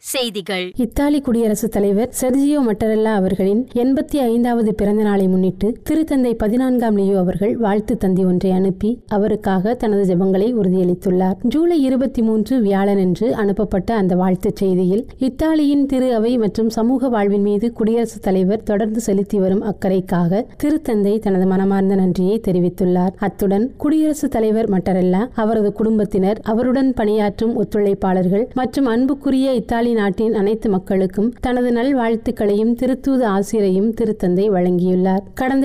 செய்திகள். இத்தாலி குடியரசுத் தலைவர் செர்ஜியோ மட்டரெல்லா அவர்களின் 85வது பிறந்த நாளை முன்னிட்டு திருத்தந்தை 14ஆம் லியோ அவர்கள் வாழ்த்து தந்தி ஒன்றை அனுப்பி அவருக்காக தனது ஜெபங்களை உறுதியளித்துள்ளார். ஜூலை 23 வியாழனன்று அனுப்பப்பட்ட அந்த வாழ்த்துச் செய்தியில் இத்தாலியின் திரு அவை மற்றும் சமூக வாழ்வின் மீது குடியரசுத் தலைவர் தொடர்ந்து செலுத்தி வரும் அக்கறைக்காக திருத்தந்தை தனது மனமார்ந்த நன்றியை தெரிவித்துள்ளார். அத்துடன் குடியரசுத் தலைவர் மட்டரெல்லா, அவரது குடும்பத்தினர், அவருடன் பணியாற்றும் ஒத்துழைப்பாளர்கள் மற்றும் அன்புக்குரிய இத்தாலி நாட்டின் அனைத்து மக்களுக்கும் தனது நல்வாழ்த்துக்களையும் திருத்தூது ஆசிரையும் திருத்தந்தை வழங்கியுள்ளார். கடந்த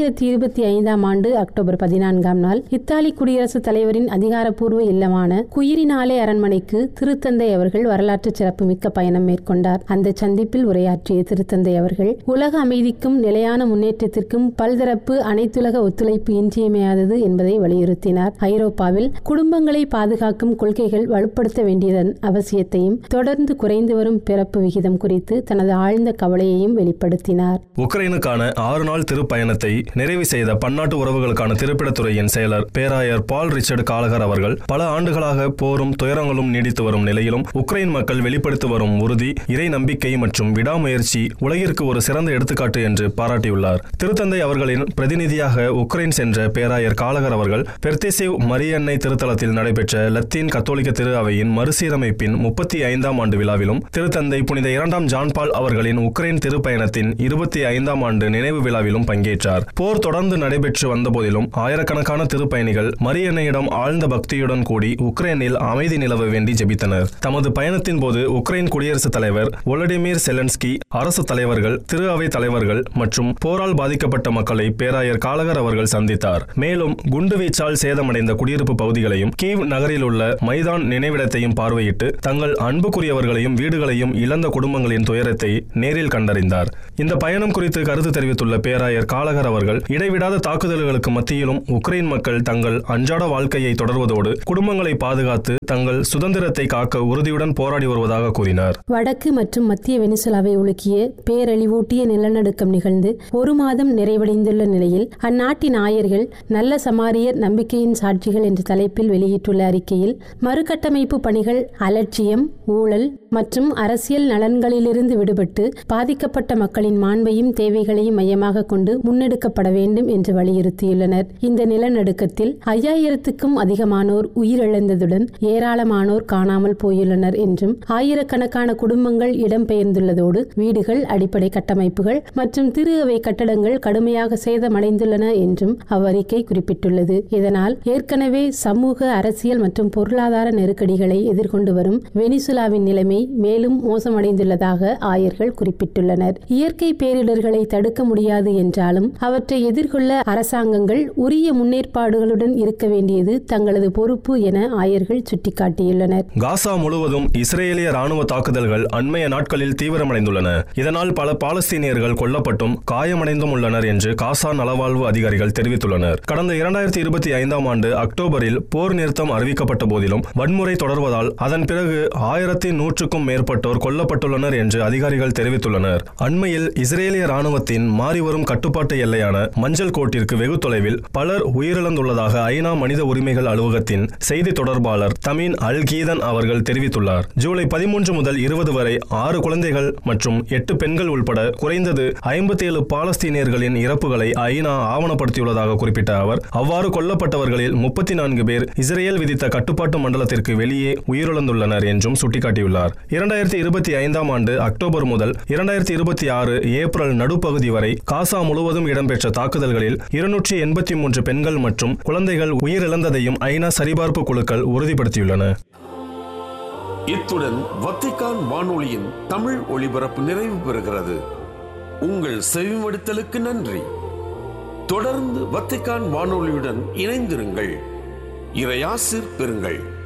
2025ஆம் ஆண்டு அக்டோபர் 14ஆம் நாள் இத்தாலி குடியரசுத் தலைவரின் அதிகாரப்பூர்வ இல்லமான குயிரினாலே அரண்மனைக்கு திருத்தந்தை அவர்கள் வரலாற்று சிறப்புமிக்க பயணம் மேற்கொண்டார். அந்த சந்திப்பில் உரையாற்றிய திருத்தந்தை அவர்கள் உலக அமைதிக்கும் நிலையான முன்னேற்றத்திற்கும் பல்தரப்பு அனைத்துலக ஒத்துழைப்பு இன்றியமையாதது என்பதை வலியுறுத்தினார். ஐரோப்பாவில் குடும்பங்களை பாதுகாக்கும் கொள்கைகள் வலுப்படுத்த வேண்டியதன் அவசியத்தையும் தொடர்ந்து குறைந்து வரும் பிறப்பு விகிதம் குறித்து தனது ஆழ்ந்த கவலையையும் வெளிப்படுத்தினார். உக்ரைனுக்கான 6 நாள் திருப்பயணத்தை நிறைவு செய்த பன்னாட்டு உறவுகளுக்கான திருப்பிடத்துறையின் செயலர் பேராயர் பால் ரிச்சர்ட் காலகர் அவர்கள் பல ஆண்டுகளாக போரும் துயரங்களும் நீடித்து வரும் நிலையிலும் உக்ரைன் மக்கள் வெளிப்படுத்தி வரும் உறுதி, இறை நம்பிக்கை மற்றும் விடாமுயற்சி உலகிற்கு ஒரு சிறந்த எடுத்துக்காட்டு என்று பாராட்டியுள்ளார். திருத்தந்தை அவர்களின் பிரதிநிதியாக உக்ரைன் சென்ற பேராயர் காலகர் அவர்கள் பெர்தேசிவ் மரியன்னை திருத்தலத்தில் நடைபெற்ற லத்தீன் கத்தோலிக்க திரு அவையின் மறுசீரமைப்பின் 35ஆம் ஆண்டு விழாவிலும் திருத்தந்தை புனித 2ஆம் ஜான் பால் அவர்களின் உக்ரைன் திருப்பயணத்தின் 25ஆம் ஆண்டு நினைவு விழாவிலும் பங்கேற்றார். போர் தொடர்ந்து நடைபெற்று வந்த போதிலும் ஆயிரக்கணக்கான திருப்பயணிகள் மரியன்னையிடம் ஆழ்ந்த பக்தியுடன் கூடி உக்ரைனில் அமைதி நிலவ வேண்டி ஜெபித்தனர். தமது பயணத்தின் போது உக்ரைன் குடியரசுத் தலைவர் வோலடிமிர் செலன்ஸ்கி, அரசு தலைவர்கள், திரு அவை தலைவர்கள் மற்றும் போரால் பாதிக்கப்பட்ட மக்களை பேராயர் காலகர் அவர்கள் சந்தித்தார். மேலும் குண்டுவீச்சால் சேதமடைந்த குடியிருப்பு பகுதிகளையும் கீவ் நகரில் உள்ள மைதான் நினைவிடத்தையும் பார்வையிட்டு தங்கள் அன்புக்குரியவர்களையும் வீடுகளையும் இழந்த குடும்பங்களின் துயரத்தை நேரில் கண்டறிந்தார். இந்த பயணம் குறித்து கருத்து தெரிவித்துள்ள பேராயர் காலகர் அவர்கள் இடைவிடாத தாக்குதல்களுக்கு மத்தியிலும் உக்ரைன் மக்கள் தங்கள் அன்றாட வாழ்க்கையை தொடர்வதோடு குடும்பங்களை பாதுகாத்து தங்கள் சுதந்திரத்தை காக்க உறுதியுடன் போராடி வருவதாக கூறினார். வடக்கு மற்றும் மத்திய வெனிசுலாவை உலுக்கிய பேரழிவூட்டிய நிலநடுக்கம் நிகழ்ந்து 1 மாதம் நிறைவடைந்துள்ள நிலையில் அந்நாட்டின் ஆயர்கள் நல்ல சமாரியர் நம்பிக்கையின் சாட்சிகள் என்ற தலைப்பில் வெளியிட்டுள்ள அறிக்கையில் மறுகட்டமைப்பு பணிகள் அலட்சியம், ஊழல் மற்றும் அரசியல் நலன்களிலிருந்து விடுபட்டு பாதிக்கப்பட்ட மக்களின் மாண்பையும் தேவைகளையும் மையமாக கொண்டு முன்னெடுக்கப்பட வேண்டும் என்று வலியுறுத்தியுள்ளனர். இந்த நிலநடுக்கத்தில் 5000க்கும் அதிகமானோர் உயிரிழந்ததுடன் ஏராளமானோர் காணாமல் போயுள்ளனர் என்றும் ஆயிரக்கணக்கான குடும்பங்கள் இடம்பெயர்ந்துள்ளதோடு வீடுகள், அடிப்படை கட்டமைப்புகள் மற்றும் திரு அவை கட்டடங்கள் கடுமையாக சேதமடைந்துள்ளன என்றும் அவ்வறிக்கை குறிப்பிட்டுள்ளது. இதனால் ஏற்கனவே சமூக, அரசியல் மற்றும் பொருளாதார நெருக்கடிகளை எதிர்கொண்டு வரும் வெனிசுலாவின் நிலைமை மேலும் மோசமடைந்துள்ளதாக ஆயர்கள் குறிப்பிட்டுள்ளனர். இயற்கை பேரிடர்களை தடுக்க முடியாது என்றாலும் அவற்றை எதிர்கொள்ள அரசாங்கங்கள் உரிய முன்னேற்பாடுகளுடன் இருக்க வேண்டியது தங்களது பொறுப்பு என ஆயர்கள் சுட்டிக்காட்டியுள்ளனர். காசா முழுவதும் இஸ்ரேலிய ராணுவ தாக்குதல்கள் அண்மைய நாட்களில் தீவிரமடைந்துள்ளன. இதனால் பல பாலஸ்தீனியர்கள் கொல்லப்பட்டும் காயமடைந்தும் உள்ளனர் என்று காசா நலவாழ்வு அதிகாரிகள் தெரிவித்துள்ளனர். கடந்த 2025ஆம் ஆண்டு அக்டோபரில் போர் நிறுத்தம் அறிவிக்கப்பட்ட போதிலும் வன்முறை தொடர்வதால் அதன் பிறகு 1100க்கும் மேற்பட்டோர் கொல்லப்பட்டுள்ளனர் என்று அதிகாரிகள் தெரிவித்துள்ளனர். அண்மையில் இஸ்ரேலிய ராணுவத்தின் மாறிவரும் கட்டுப்பாட்டு எல்லையான மஞ்சள் கோட்டிற்கு வெகு தொலைவில் பலர் உயிரிழந்துள்ளதாக ஐநா மனித உரிமைகள் அலுவலகத்தின் செய்தி தொடர்பாளர் தமீன் அல் கீதன் அவர்கள் தெரிவித்துள்ளார். ஜூலை 13 முதல் 20 வரை 6 குழந்தைகள் மற்றும் 8 பெண்கள் உட்பட குறைந்தது 57 பாலஸ்தீனியர்களின் இறப்புகளை ஐநா ஆவணப்படுத்தியுள்ளதாக குறிப்பிட்ட அவர், அவ்வாறு கொல்லப்பட்டவர்களில் 34 பேர் இஸ்ரேல் விதித்த கட்டுப்பாட்டு மண்டலத்திற்கு வெளியே உயிரிழந்துள்ளனர் என்றும் சுட்டிக்காட்டியுள்ளார். 2025ஆம் ஆண்டு அக்டோபர் முதல் 2026 ஏப்ரல் நடுப்பகுதி வரை காசா முழுவதும் இடம்பெற்ற தாக்குதல்களில் 283 பெண்கள் மற்றும் குழந்தைகள் உயிரிழந்ததையும் ஐநா சரிபார்ப்பு குழுக்கள் உறுதிப்படுத்தியுள்ளன. இத்துடன் வத்திக்கான் வானொலியின் தமிழ் ஒளிபரப்பு நிறைவு பெறுகிறது. உங்கள் செவிமடுத்தலுக்கு நன்றி. தொடர்ந்து வத்திக்கான் வானொலியுடன் இணைந்திருங்கள். இறையாசிர் பெறுங்கள்.